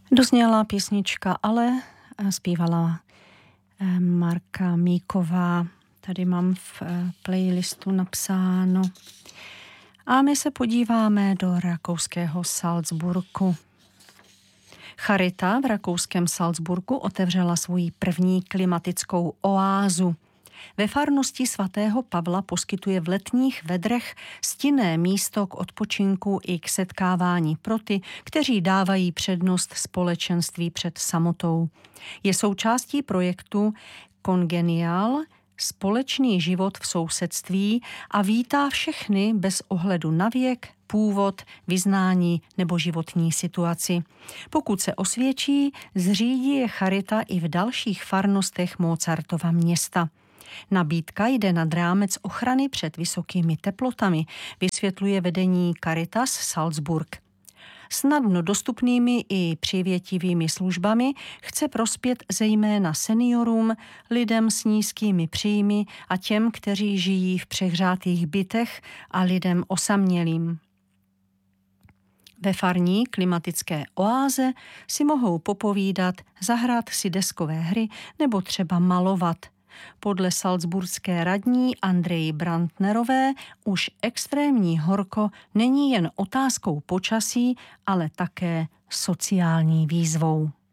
Dozněla písnička Ale, zpívala Marka Míková. Tady mám v playlistu napsáno. A my se podíváme do rakouského Salzburgu. Charita v rakouském Salzburgu otevřela svoji první klimatickou oázu. Ve farnosti svatého Pavla poskytuje v letních vedrech stinné místo k odpočinku i k setkávání pro ty, kteří dávají přednost společenství před samotou. Je součástí projektu Congenial, společný život v sousedství, a vítá všechny bez ohledu na věk, původ, vyznání nebo životní situaci. Pokud se osvědčí, zřídí je charita i v dalších farnostech Mozartova města. Nabídka jde nad rámec ochrany před vysokými teplotami, vysvětluje vedení Caritas Salzburg. Snadno dostupnými i přivětivými službami chce prospět zejména seniorům, lidem s nízkými příjmy a těm, kteří žijí v přehřátých bytech, a lidem osamělým. Ve farní klimatické oáze si mohou popovídat, zahrát si deskové hry nebo třeba malovat. Podle salzburské radní Andreji Brandnerové už extrémní horko není jen otázkou počasí, ale také sociální výzvou.